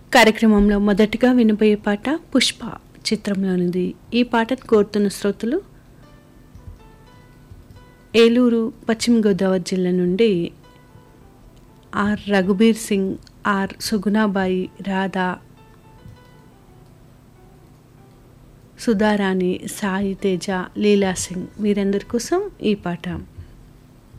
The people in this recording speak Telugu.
కార్యక్రమంలో మొదటిగా వినబోయే పాట పుష్ప చిత్రంలోనిది. ఈ పాటను కోరుతున్న శ్రోతలు ఏలూరు పశ్చిమ గోదావరి జిల్లా నుండి ఆర్ రఘుబీర్ సింగ్, ఆర్ సుగుణాబాయి, రాధా, సుధారాణి, సాయి తేజ, లీలా సింగ్ వీరందరి కోసం ఈ పాట.